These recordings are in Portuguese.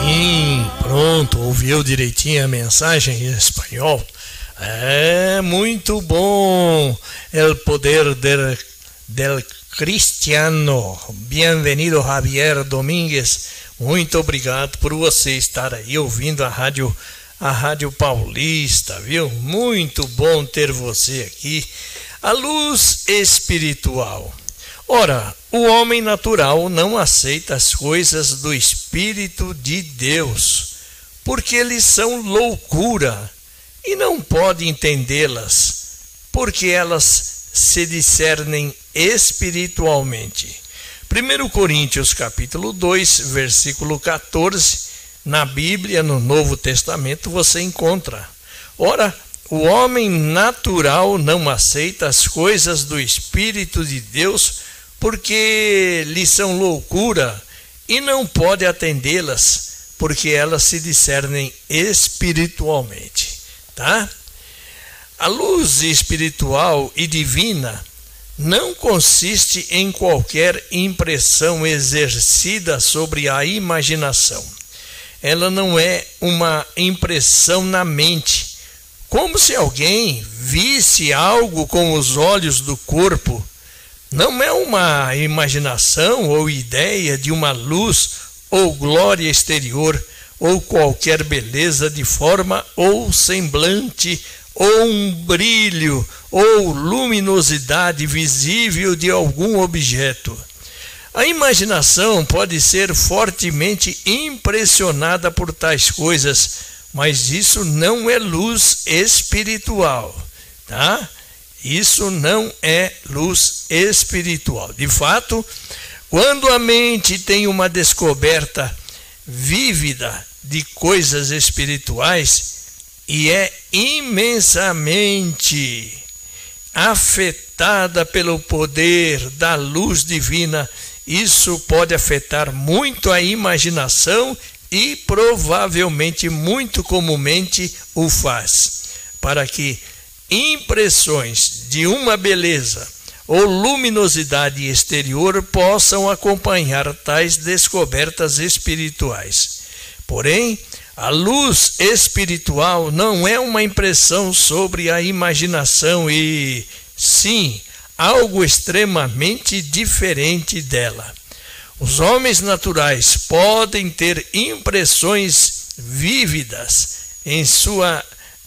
Sim, pronto, ouviu direitinho a mensagem em espanhol? É muito bom. El poder del cristiano. Bem-vindo, Javier Domingues. Muito obrigado por você estar aí ouvindo a Rádio Paulista, viu? Muito bom ter você aqui. A luz espiritual. Ora, o homem natural não aceita as coisas do Espírito de Deus, porque eles são loucura, e não pode entendê-las, porque elas se discernem espiritualmente. 1 Coríntios capítulo 2, versículo 14, na Bíblia, no Novo Testamento, você encontra. Ora, o homem natural não aceita as coisas do Espírito de Deus, porque lhes são loucura, e não pode atendê-las, porque elas se discernem espiritualmente. Tá? A luz espiritual e divina não consiste em qualquer impressão exercida sobre a imaginação. Ela não é uma impressão na mente, como se alguém visse algo com os olhos do corpo. Não é uma imaginação ou ideia de uma luz ou glória exterior, ou qualquer beleza de forma ou semblante, ou um brilho ou luminosidade visível de algum objeto. A imaginação pode ser fortemente impressionada por tais coisas, mas isso não é luz espiritual, tá? Isso não é luz espiritual. De fato, quando a mente tem uma descoberta vívida de coisas espirituais e é imensamente afetada pelo poder da luz divina, isso pode afetar muito a imaginação e provavelmente, muito comumente, o faz, para que impressões de uma beleza ou luminosidade exterior possam acompanhar tais descobertas espirituais. Porém, a luz espiritual não é uma impressão sobre a imaginação e, sim, algo extremamente diferente dela. Os homens naturais podem ter impressões vívidas em sua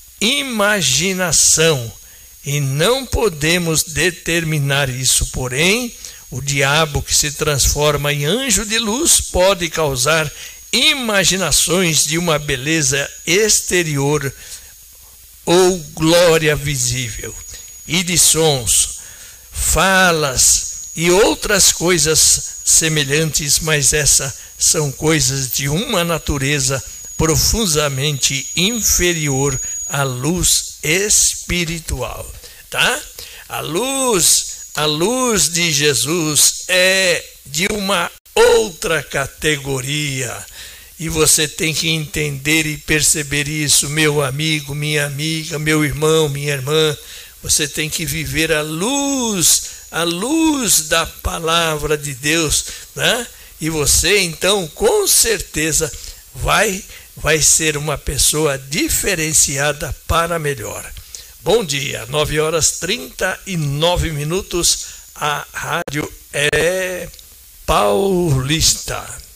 imaginação e não podemos determinar isso. Porém, o diabo, que se transforma em anjo de luz, pode causar imaginações de uma beleza exterior ou glória visível, e de sons, falas e outras coisas semelhantes, mas essas são coisas de uma natureza profundamente inferior à luz espiritual, tá? A luz de Jesus é de uma outra categoria, e você tem que entender e perceber isso, meu amigo, minha amiga, meu irmão, minha irmã. Você tem que viver a luz da palavra de Deus, né? E você então com certeza vai ser uma pessoa diferenciada para melhor. Bom dia, 9h39, a rádio é Paulista.